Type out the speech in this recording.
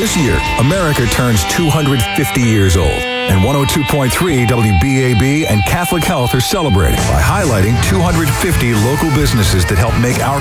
This year, America turns 250 years old. And 102.3 WBAB and Catholic Health are celebrating by highlighting 250 local businesses that help make our